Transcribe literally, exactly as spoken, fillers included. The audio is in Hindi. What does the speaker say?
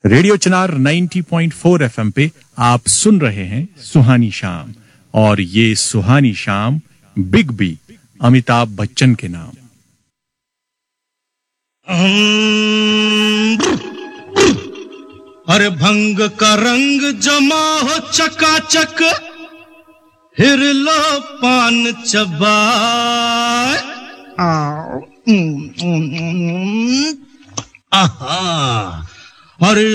रेडियो चिनार नब्बे पॉइंट चार एफएम पे आप सुन रहे हैं सुहानी शाम, और ये सुहानी शाम बिग बी अमिताभ बच्चन के नाम। अरे भंग का रंग जमा हो चकाचक, हिर लो पान चबाए। आहा, अरे